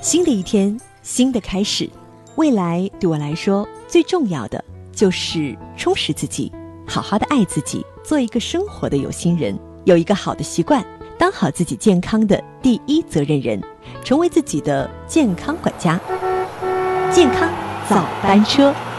新的一天，新的开始。未来对我来说最重要的就是充实自己，好好的爱自己，做一个生活的有心人，有一个好的习惯，当好自己健康的第一责任人，成为自己的健康管家。健康早班车。